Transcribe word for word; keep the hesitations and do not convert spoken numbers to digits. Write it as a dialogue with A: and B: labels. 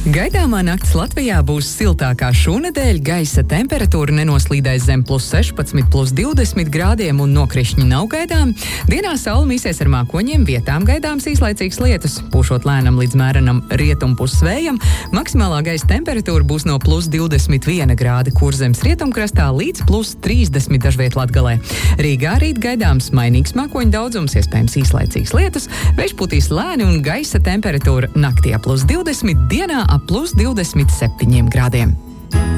A: Gaidāmā nakts Latvijā būs siltākā šonedēļ, gaisa temperatūra nenoslīdēs zem plus sešpadsmit, plus divdesmit grādiem un nokrišņi nav gaidām. Dienā saule mīsies ar mākoņiem, vietām gaidāms īslaicīgs lietus, pūšot lēnam līdz mērenam rietumpuses vējam. Maksimālā gaisa temperatūra būs no plus divdesmit viena grāda Kurzemes rietumkrastā līdz plus trīsdesmit dažviet Latgalē. Rīgā rīt gaidāms mainīgs mākoņu daudzums, iespējams īslaicīgs lietus, vējš putīs lēni un gaisa temperatūra naktī ap plus divdesmit, dienā ap plus divdesmit septiņiem grādiem.